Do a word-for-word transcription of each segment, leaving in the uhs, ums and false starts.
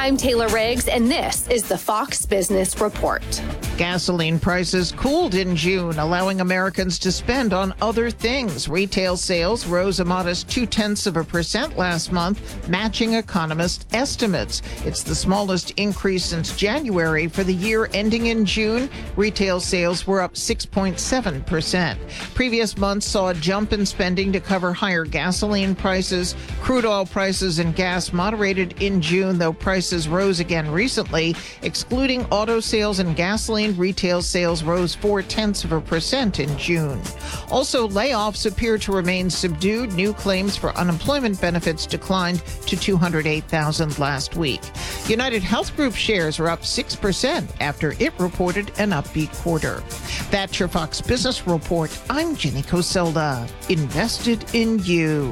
I'm Taylor Riggs, and this is the Fox Business Report. Gasoline prices cooled in June, allowing Americans to spend on other things. Retail sales rose a modest two-tenths of a percent last month, matching economist estimates. It's the smallest increase since January. For the year ending in June, retail sales were up six point seven percent. Previous months saw a jump in spending to cover higher gasoline prices. Crude oil prices and gas moderated in June, though prices rose again recently. Excluding auto sales and gasoline, retail sales rose four-tenths of a percent in June. Also, layoffs appear to remain subdued. New claims for unemployment benefits declined to two hundred eight thousand last week. United Health Group shares are up six percent after it reported an upbeat quarter. That's your Fox Business Report. I'm Jenny Coselda. Invested in you.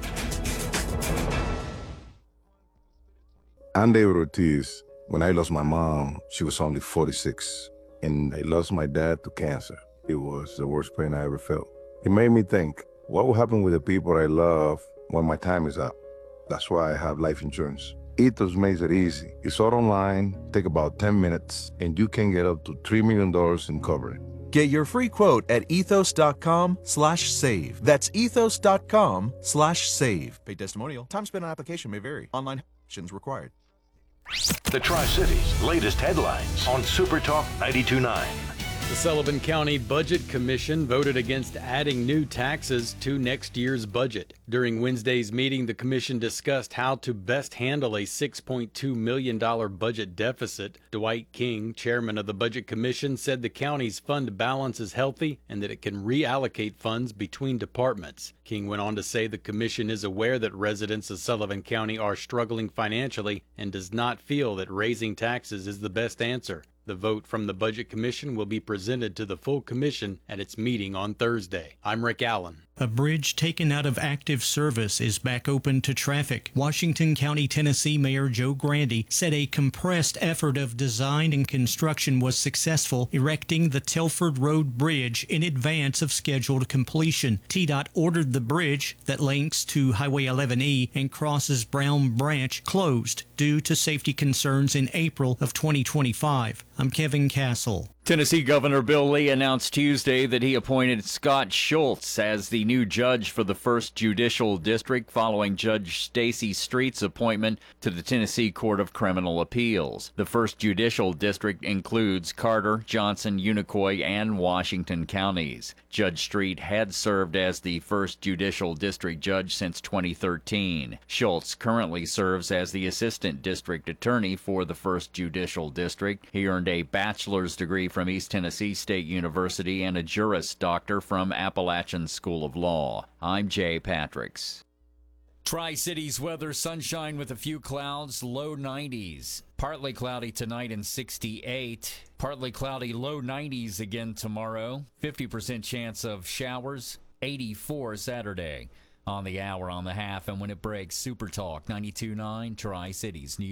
I'm David Ortiz. When I lost my mom, she was only forty-six. And I lost my dad to cancer. It was the worst pain I ever felt. It made me think, what will happen with the people I love when my time is up? That's why I have life insurance. Ethos makes it easy. It's all online, take about ten minutes, and you can get up to three million dollars in coverage. Get your free quote at ethos.com slash save. That's ethos.com slash save. Paid testimonial. Time spent on application may vary. Online actions required. The Tri-Cities' latest headlines on Super Talk ninety-two point nine. The Sullivan County Budget Commission voted against adding new taxes to next year's budget. During Wednesday's meeting, the commission discussed how to best handle a six point two million dollars budget deficit. Dwight King, chairman of the Budget Commission, said the county's fund balance is healthy and that it can reallocate funds between departments. King went on to say the commission is aware that residents of Sullivan County are struggling financially and does not feel that raising taxes is the best answer. The vote from the Budget Commission will be presented to the full commission at its meeting on Thursday. I'm Rick Allen. A bridge taken out of active service is back open to traffic. Washington County, Tennessee Mayor Joe Grandy said a compressed effort of design and construction was successful, erecting the Telford Road Bridge in advance of scheduled completion. T DOT ordered the bridge that links to Highway eleven E and crosses Brown Branch closed due to safety concerns in April of twenty twenty-five. I'm Kevin Castle. Tennessee Governor Bill Lee announced Tuesday that he appointed Scott Schultz as the new judge for the first Judicial District following Judge Stacey Street's appointment to the Tennessee Court of Criminal Appeals. The first Judicial District includes Carter, Johnson, Unicoi, and Washington counties. Judge Street had served as the first Judicial District judge since twenty thirteen. Schultz currently serves as the Assistant District Attorney for the first Judicial District. He earned a bachelor's degree from East Tennessee State University and a Juris Doctor from Appalachian School of Law. I'm Jay Patricks. Tri-Cities weather, sunshine with a few clouds, low nineties. Partly cloudy tonight and sixty-eight. Partly cloudy, low nineties again tomorrow. fifty percent chance of showers, eighty-four Saturday. On the hour, on the half, and when it breaks, Super Talk ninety-two point nine Tri-Cities News.